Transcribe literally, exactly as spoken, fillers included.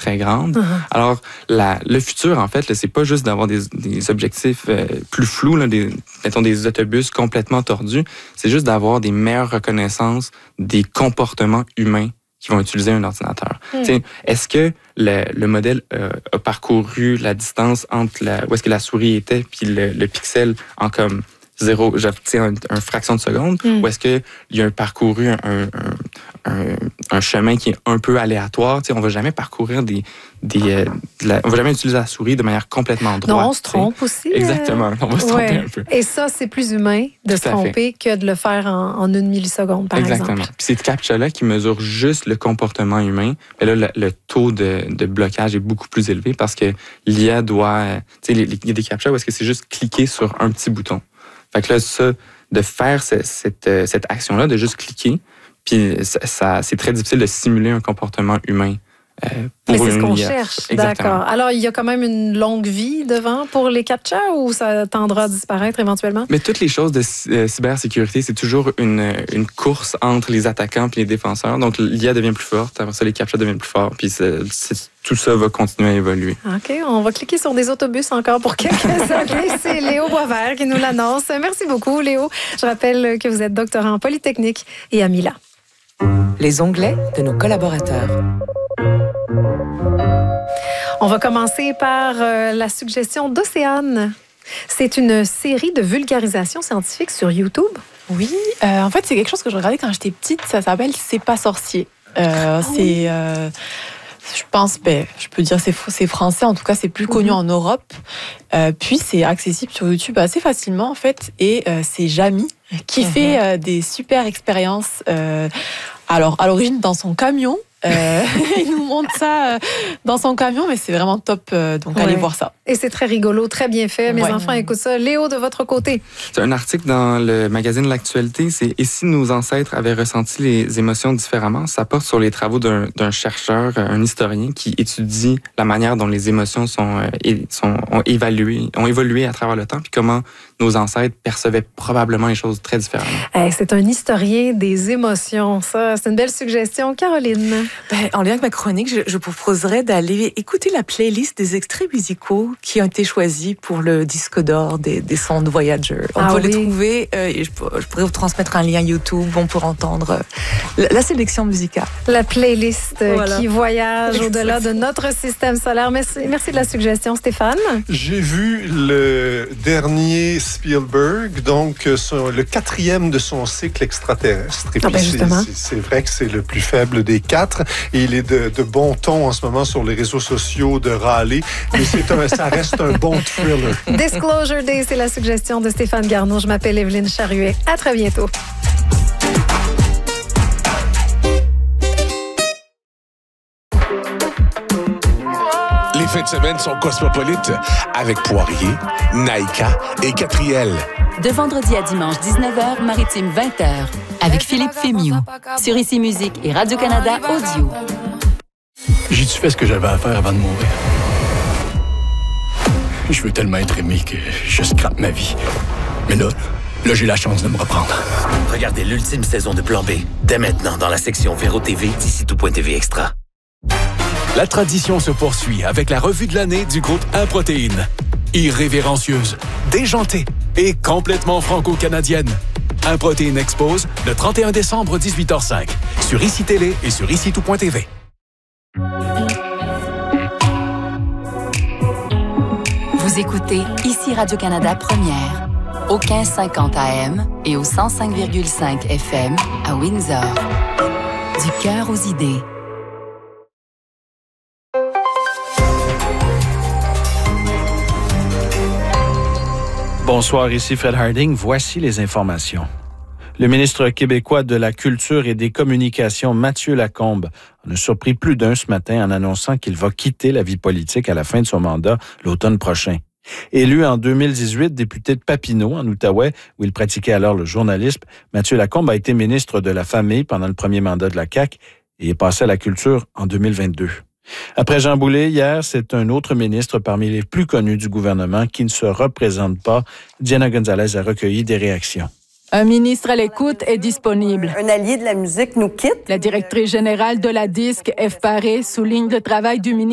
très grande. Uh-huh. Alors, la, le futur, en fait, là, c'est pas juste d'avoir des, des objectifs euh, plus flous, là, des, mettons des autobus complètement tordus, c'est juste d'avoir des meilleures reconnaissances des comportements humains qui vont utiliser un ordinateur. Mm. T'sais, est-ce que le, le modèle euh, a parcouru la distance entre la, où est-ce que la souris était puis le, le pixel en comme zéro, un, un fraction de seconde, mm. ou est-ce qu'il y a un parcouru un, un, un, un chemin qui est un peu aléatoire? T'sais, on ne va jamais parcourir des... des euh, de la, on ne va jamais utiliser la souris de manière complètement droite. Non, on se trompe t'sais. aussi. Exactement, on va se tromper ouais. un peu. Et ça, c'est plus humain de Tout se tromper que de le faire en, en une milliseconde, par Exactement. exemple. Puis ces captcha-là qui mesurent juste le comportement humain, mais là, le, le taux de, de blocage est beaucoup plus élevé parce que l'I A doit... Tu sais, il y a des captcha où est-ce que c'est juste cliquer sur un petit bouton. Fait que là, ça, de faire ce, cette, cette action-là, de juste cliquer, puis ça, ça, c'est très difficile de simuler un comportement humain. Euh, pour Mais c'est une ce qu'on I A. cherche. Exactement. D'accord. Alors, il y a quand même une longue vie devant pour les captcha ou ça tendra à disparaître éventuellement? Mais toutes les choses de euh, cybersécurité, c'est toujours une, une course entre les attaquants et les défenseurs. Donc, l'I A devient plus forte, après ça, les captcha deviennent plus forts, puis c'est, c'est, tout ça va continuer à évoluer. OK, on va cliquer sur des autobus encore pour quelques années. C'est Léo Boisvert qui nous l'annonce. Merci beaucoup, Léo. Je rappelle que vous êtes doctorant en Polytechnique et à Mila. Les onglets de nos collaborateurs. On va commencer par euh, la suggestion d'Océane. C'est une série de vulgarisation scientifique sur YouTube. Oui, euh, en fait, c'est quelque chose que je regardais quand j'étais petite. Ça s'appelle C'est pas sorcier. Euh, oh. C'est... Euh, je pense, ben, je peux dire c'est c'est français, en tout cas c'est plus connu mm-hmm. en Europe. Euh, puis c'est accessible sur YouTube assez facilement en fait. Et euh, c'est Jamy qui mm-hmm. fait euh, des super expériences. Euh, alors à l'origine dans son camion. Euh, il nous montre ça euh, dans son camion, mais c'est vraiment top, euh, donc ouais. allez voir ça. Et c'est très rigolo, très bien fait. Mes ouais. enfants écoutent ça. Léo, de votre côté? C'est un article dans le magazine L'Actualité, c'est « Et si nos ancêtres avaient ressenti les émotions différemment ?» Ça porte sur les travaux d'un, d'un chercheur, un historien, qui étudie la manière dont les émotions sont, euh, sont, ont, évalué, ont évolué à travers le temps, puis comment nos ancêtres percevaient probablement les choses très différemment. Hey, c'est un historien des émotions, ça. C'est une belle suggestion. Caroline? Ben, en lien avec ma chronique, je, je proposerais d'aller écouter la playlist des extraits musicaux qui ont été choisis pour le disque d'or des, des sons de Voyager. On ah peut oui. les trouver, euh, et je, je pourrais vous transmettre un lien YouTube, on peut entendre euh, la, la sélection musicale. La playlist voilà. qui voyage au-delà de notre système solaire. Merci, merci de la suggestion, Stéphane. J'ai vu le dernier Spielberg, donc son, le quatrième de son cycle extraterrestre. Et ah ben c'est, c'est, c'est vrai que c'est le plus faible des quatre. Et il est de, de bon ton en ce moment sur les réseaux sociaux de râler, mais c'est un, ça reste un bon thriller. Disclosure Day, c'est la suggestion de Stéphane Garneau. Je m'appelle Evelyne Charruet. À très bientôt. Les fins de semaine sont cosmopolites avec Poirier, Naïka et Catriel. De vendredi à dimanche, dix-neuf heures, Maritime vingt heures, avec Philippe Fémiou, sur Ici Musique et Radio-Canada Audio. J'ai-tu fait ce que j'avais à faire avant de mourir? Je veux tellement être aimé que je scrape ma vie. Mais là, là, j'ai la chance de me reprendre. Regardez l'ultime saison de Plan B, dès maintenant dans la section Véro T V d'ici tout point T V Extra. La tradition se poursuit avec la revue de l'année du groupe un Protéine. Irrévérencieuse, déjantée et complètement franco-canadienne. un Protéine expose le trente et un décembre dix-huit heures cinq sur Ici Télé et sur ici tout point T V. Vous écoutez Ici Radio-Canada Première, au quinze cinquante A M et au cent cinq virgule cinq F M à Windsor. Du cœur aux idées. Bonsoir, ici Fred Harding. Voici les informations. Le ministre québécois de la Culture et des Communications, Mathieu Lacombe, en a surpris plus d'un ce matin en annonçant qu'il va quitter la vie politique à la fin de son mandat l'automne prochain. Élu en deux mille dix-huit député de Papineau, en Outaouais, où il pratiquait alors le journalisme, Mathieu Lacombe a été ministre de la Famille pendant le premier mandat de la C A Q et est passé à la Culture en deux mille vingt-deux. Après Jean Boulet, hier, c'est un autre ministre parmi les plus connus du gouvernement qui ne se représente pas. Diana Gonzalez a recueilli des réactions. Un ministre à l'écoute est disponible. Un allié de la musique nous quitte. La directrice générale de la D I S C, Ève Paré, souligne le travail du ministre.